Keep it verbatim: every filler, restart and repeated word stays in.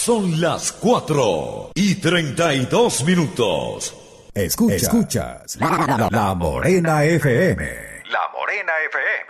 son las cuatro y treinta y dos minutos. Escucha, escuchas La, la, la Morena F M. La Morena F M.